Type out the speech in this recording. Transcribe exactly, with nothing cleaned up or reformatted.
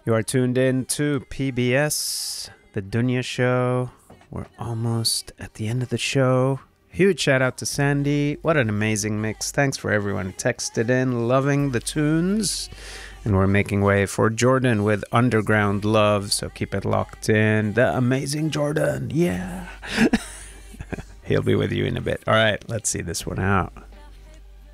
You are tuned in to P B S, The Dunya Show. We're almost at the end of the show. Huge shout out to Sandy. What an amazing mix. Thanks for everyone who texted in, loving the tunes. And we're making way for Jordan with Underground Love, so keep it locked in. The amazing Jordan, yeah. He'll be with you in a bit. All right, let's see this one out.